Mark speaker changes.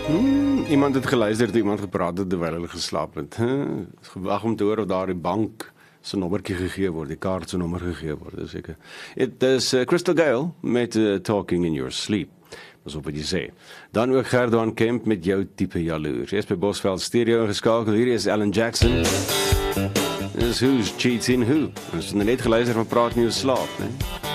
Speaker 1: Iemand het geluister toe iemand gepraat het terwyl hulle geslaap het. Gewag om te hoor of daar die bank se nommertjie gegee word, die kaart se nommer gegee word. Dis seker. Dit is Crystal Gale met Talking in Your Sleep. Dis op wat jy sê. Dan ook Gerdaan Kemp met jou tipe jaloers. Eers by Bosveld Stereo geskakel. Hier is Alan Jackson. Dis Who's Cheating Who. Ons het net geluister van Praat Nie Oor Slaap, né?